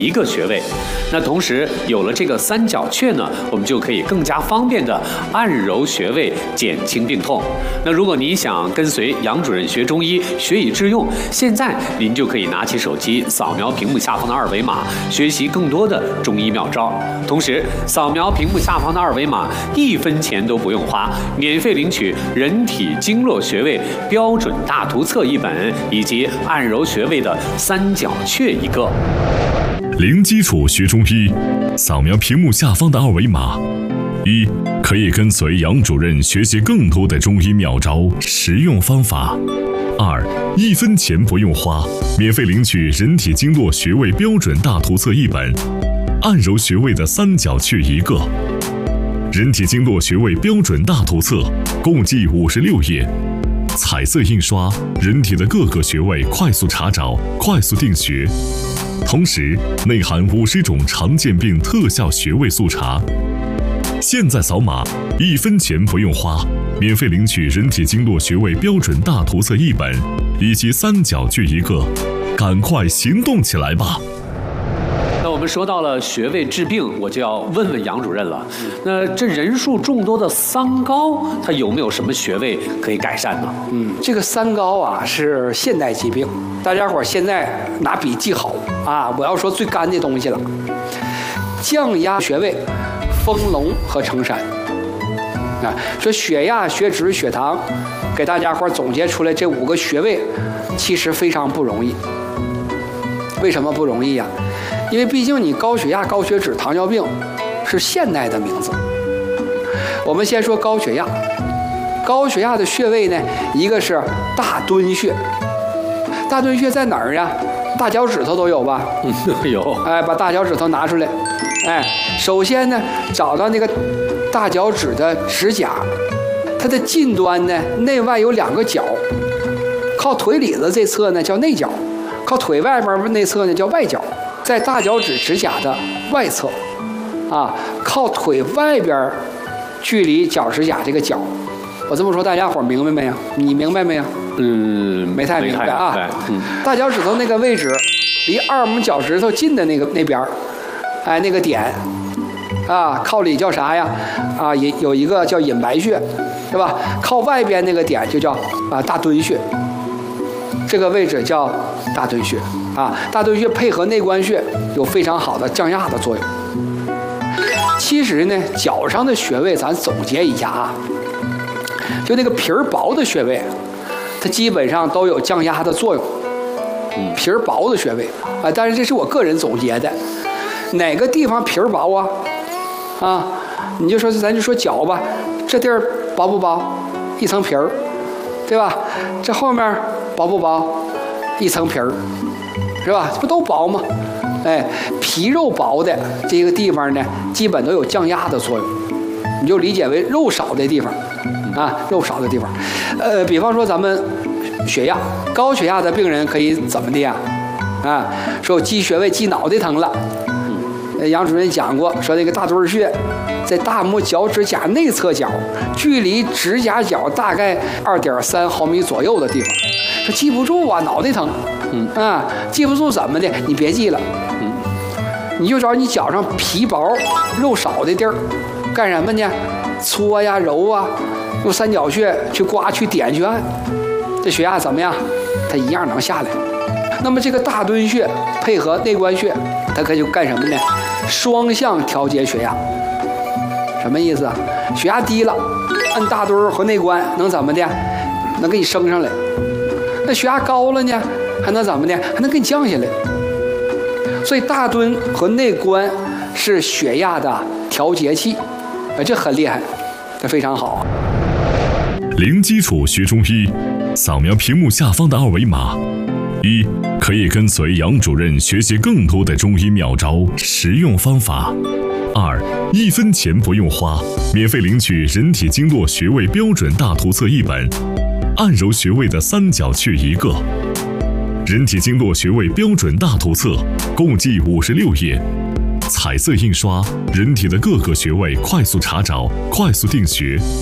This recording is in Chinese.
一个穴位。那同时有了这个三角穴呢，我们就可以更加方便的按揉穴位，减轻病痛。那如果你想跟随杨主任学中医，学以致用，现在您就可以拿起手机扫描屏幕下方的二维码，学习更多的中医妙招。同时扫描屏幕下方的二维码，1分钱都不用花，免费领取人体经络穴位标准大图册1本，以及按揉穴位的三角穴1个。 零基础学中医，扫描屏幕下方的二维码。1. 可以跟随杨主任学习更多的中医妙招、实用方法。2. 1分钱不用花，免费领取人体经络穴位标准大图册1本，按揉穴位的三角穴1个。人体经络穴位标准大图册共计56页，彩色印刷，人体的各个穴位快速查找，快速定穴。同时内含50种常见病特效穴位速查。现在扫码，1分钱不用花，免费领取人体经络穴位标准大图册1本，以及三角穴1个，赶快行动起来吧！ 那我们说到了穴位治病，我就要问问杨主任了。那这人数众多的三高，它有没有什么穴位可以改善呢？ 这个三高啊是现代疾病，大家伙现在拿笔记好啊！我要说最干的东西了，降压穴位，丰隆和承山。啊，说血压、血脂、血糖，给大家伙总结出来这5个穴位，其实非常不容易。为什么不容易呀？因为毕竟你高血压、高血脂、糖尿病是现代的名字。我们先说高血压，高血压的穴位呢，一个是大敦穴。大敦穴在哪儿啊？大脚趾头都有吧？ 有。 哎，把大脚趾头拿出来。哎，首先呢，找到那个大脚趾的指甲，它的近端呢，内外有2个角，靠腿里子这侧呢叫内角，靠腿外边内侧呢叫外角。在大脚趾指甲的外侧，啊，靠腿外边距离脚指甲这个角。我这么说，大家伙明白没有？你明白没有？没太明白啊。大脚趾头那个位置，离2拇脚趾头近的那边，哎，那个点，啊，靠里叫啥呀？啊，有一个叫隐白穴，对吧？靠外边那个点就叫大敦穴，这个位置叫大敦穴。啊，大敦穴配合内关穴有非常好的降压的作用。其实呢，脚上的穴位咱总结一下啊，就那个皮儿薄的穴位，它基本上都有降压的作用。皮儿薄的穴位啊，但是这是我个人总结的。哪个地方皮儿薄啊？啊，你就说咱就说脚吧，这地儿薄不薄？一层皮儿，对吧？这后面薄不薄？一层皮儿。是吧？这不都薄吗？哎，皮肉薄的这个地方呢，基本都有降压的作用。你就理解为肉少的地方，啊，肉少的地方。比方说咱们血压，高血压的病人可以怎么的呀？啊，说我记穴位记脑袋疼了。杨主任讲过，说这个大敦穴在大拇脚趾甲内侧角，距离指甲角大概2.3毫米左右的地方。说记不住啊，脑袋疼。记不住怎么的？你别记了，你就找你脚上皮薄、肉少的地儿，干什么呢？搓呀、揉啊，用三角穴去刮、去点、去按，这血压怎么样？它一样能下来。那么这个大敦穴配合内关穴，它可以干什么呢？双向调节血压。什么意思啊？血压低了，按大敦和内关能怎么的？能给你升上来。那血压高了呢？还能怎么的？还能给你降下来。所以大敦和内关是血压的调节器，这很厉害，这非常好。 零基础学中医，扫描屏幕下方的二维码。1. 可以跟随杨主任学习更多的中医妙招、实用方法。2. 1分钱不用花，免费领取人体经络穴位标准大图册1本，按揉穴位的三角穴1个。人体经络穴位标准大图册共计56页，彩色印刷，人体的各个穴位快速查找，快速定穴。